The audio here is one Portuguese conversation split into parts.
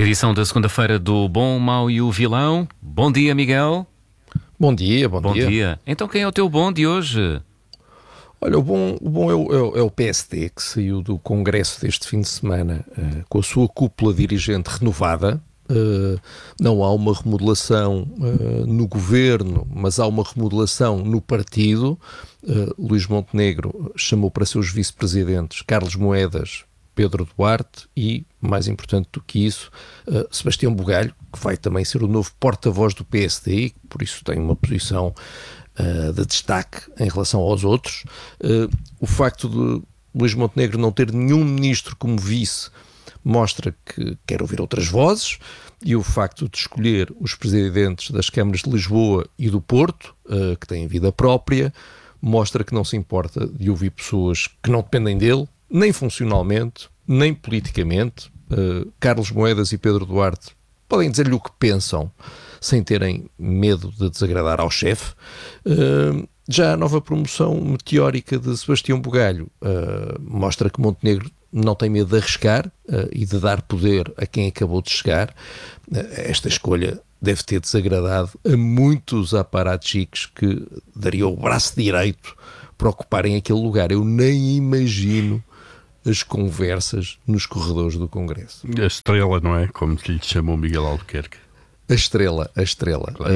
Edição da segunda-feira do Bom, o Mau e o Vilão. Bom dia, Miguel. Bom dia. Bom dia. Então quem é o teu bom de hoje? Olha, o bom é o PSD, que saiu do Congresso deste fim de semana com a sua cúpula dirigente renovada. Não há uma remodelação no governo, mas há uma remodelação no partido. Luís Montenegro chamou para seus vice-presidentes Carlos Moedas, Pedro Duarte e, mais importante do que isso, Sebastião Bugalho, que vai também ser o novo porta-voz do PSD e por isso tem uma posição de destaque em relação aos outros. O facto de Luís Montenegro não ter nenhum ministro como vice mostra que quer ouvir outras vozes, e o facto de escolher os presidentes das câmaras de Lisboa e do Porto, que têm vida própria, mostra que não se importa de ouvir pessoas que não dependem dele, nem funcionalmente, nem politicamente. Carlos Moedas e Pedro Duarte podem dizer-lhe o que pensam, sem terem medo de desagradar ao chefe. Já a nova promoção meteórica de Sebastião Bugalho mostra que Montenegro não tem medo de arriscar e de dar poder a quem acabou de chegar. Esta escolha deve ter desagradado a muitos aparatos que dariam o braço direito para ocuparem aquele lugar. Eu nem imagino as conversas nos corredores do Congresso. A estrela, não é? Como lhe chamou Miguel Albuquerque. A estrela. Claro.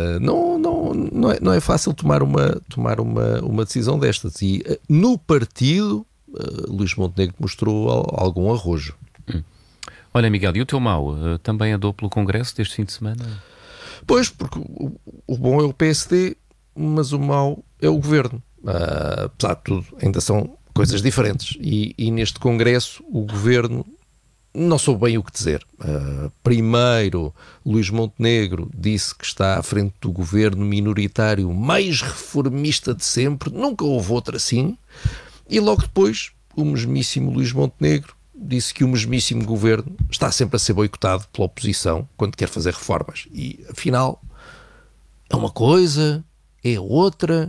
Não é fácil tomar uma decisão destas. E no partido, Luís Montenegro mostrou algum arrojo. Olha, Miguel, e o teu mau? Também andou pelo Congresso deste fim de semana? Pois, porque o bom é o PSD, mas o mau é o Governo. Apesar de tudo, ainda são coisas diferentes. E neste Congresso, o Governo não soube bem o que dizer. Primeiro, Luís Montenegro disse que está à frente do governo minoritário mais reformista de sempre, nunca houve outro assim, e logo depois o mesmíssimo Luís Montenegro disse que o mesmíssimo governo está sempre a ser boicotado pela oposição quando quer fazer reformas. E afinal, é uma coisa, é outra,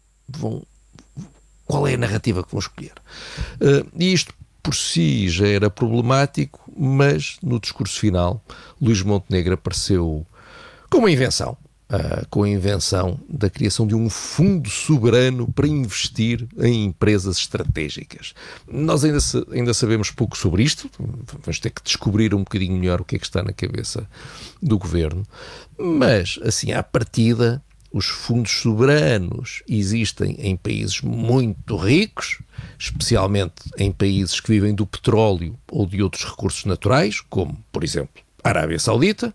qual é a narrativa que vão escolher? E isto por si já era problemático, mas no discurso final Luís Montenegro apareceu com uma invenção, com a invenção da criação de um fundo soberano para investir em empresas estratégicas. Nós ainda sabemos pouco sobre isto, vamos ter que descobrir um bocadinho melhor o que é que está na cabeça do governo, mas assim à partida os fundos soberanos existem em países muito ricos, especialmente em países que vivem do petróleo ou de outros recursos naturais, como, por exemplo, a Arábia Saudita,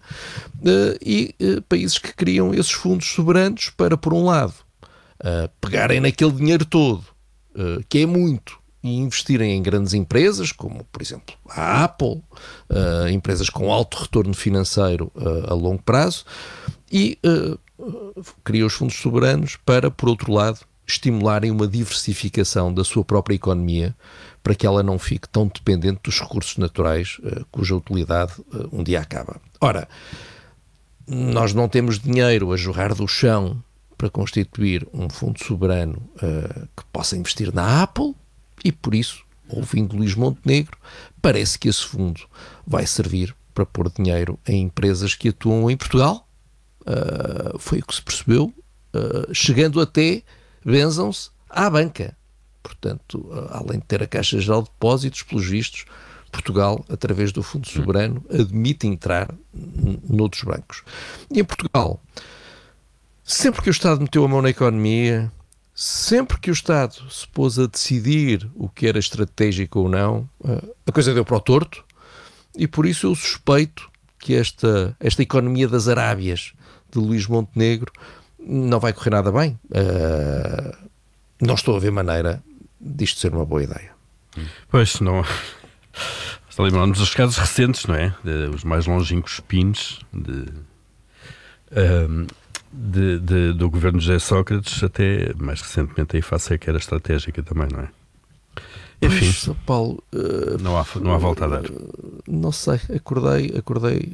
e países que criam esses fundos soberanos para, por um lado, pegarem naquele dinheiro todo, que é muito, e investirem em grandes empresas, como, por exemplo, a Apple, empresas com alto retorno financeiro a longo prazo, e cria os fundos soberanos para, por outro lado, estimularem uma diversificação da sua própria economia para que ela não fique tão dependente dos recursos naturais cuja utilidade um dia acaba. Ora, nós não temos dinheiro a jorrar do chão para constituir um fundo soberano que possa investir na Apple e, por isso, ouvindo Luís Montenegro, parece que esse fundo vai servir para pôr dinheiro em empresas que atuam em Portugal. Foi o que se percebeu, chegando até, benzam-se, à banca. Portanto, além de ter a Caixa Geral de Depósitos, pelos vistos, Portugal, através do Fundo Soberano, admite entrar noutros bancos. E em Portugal, sempre que o Estado meteu a mão na economia, sempre que o Estado se pôs a decidir o que era estratégico ou não, a coisa deu para o torto, e por isso eu suspeito que esta economia das Arábias de Luís Montenegro não vai correr nada bem. Não estou a ver maneira disto ser uma boa ideia. Pois, não. Está lembrando-nos dos casos recentes, não é? Os mais longínquos pins do governo de José Sócrates, até mais recentemente a IFACE, que era estratégica também, não é? Enfim, pois, Paulo, não há volta a dar. Não sei, acordei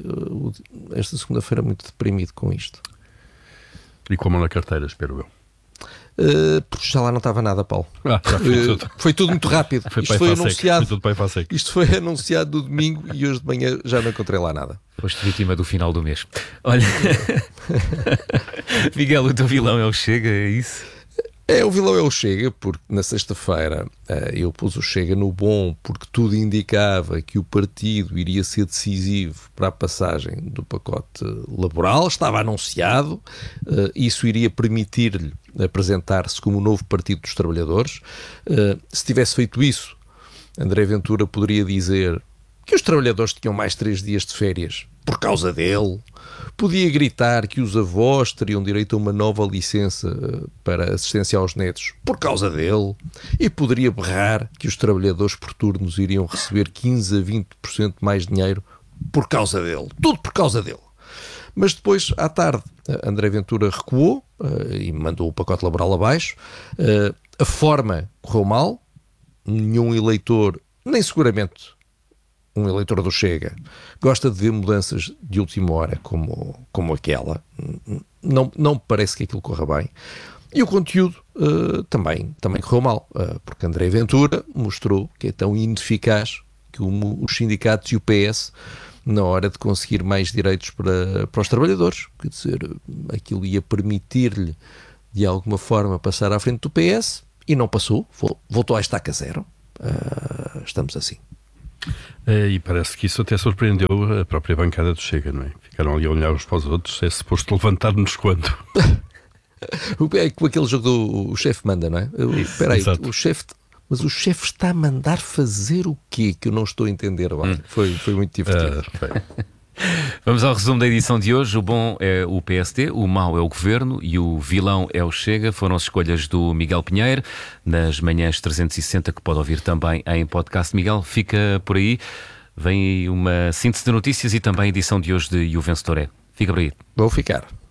esta segunda-feira muito deprimido com isto. E com a mão na carteira, espero eu. Porque já lá não estava nada, Paulo. Já foi tudo. Foi tudo muito rápido. Isto foi anunciado no domingo e hoje de manhã já não encontrei lá nada. Foste vítima do final do mês. Olha, Miguel, o teu vilão é o Chega, é isso? O vilão é o Chega, porque na sexta-feira eu pus o Chega no bom, porque tudo indicava que o partido iria ser decisivo para a passagem do pacote laboral, estava anunciado, isso iria permitir-lhe apresentar-se como o novo Partido dos Trabalhadores. Se tivesse feito isso, André Ventura poderia dizer que os trabalhadores tinham mais 3 dias de férias por causa dele. Podia gritar que os avós teriam direito a uma nova licença para assistência aos netos por causa dele. E poderia berrar que os trabalhadores por turnos iriam receber 15 a 20% mais dinheiro por causa dele. Tudo por causa dele. Mas depois, à tarde, André Ventura recuou e mandou o pacote laboral abaixo. A forma correu mal. Nenhum eleitor, nem seguramente um eleitor do Chega, gosta de ver mudanças de última hora como aquela. Não me parece que aquilo corra bem. E o conteúdo também correu mal, porque André Ventura mostrou que é tão ineficaz como os sindicatos e o PS na hora de conseguir mais direitos para os trabalhadores. Quer dizer, aquilo ia permitir-lhe, de alguma forma, passar à frente do PS e não passou, voltou à estaca zero. Estamos assim. E parece que isso até surpreendeu a própria bancada do Chega, não é? Ficaram ali a olhar uns para os outros, é suposto levantar-nos quando? É com aquele jogo do chefe manda, não é? Espera aí, mas o chefe está a mandar fazer o quê? Que eu não estou a entender. Foi muito divertido. Vamos ao resumo da edição de hoje. O bom é o PSD, o mau é o Governo e o vilão é o Chega. Foram as escolhas do Miguel Pinheiro nas manhãs 360, que pode ouvir também em podcast. Miguel, fica por aí. Vem aí uma síntese de notícias e também a edição de hoje de E o Vencedor é. Fica por aí. Vou ficar.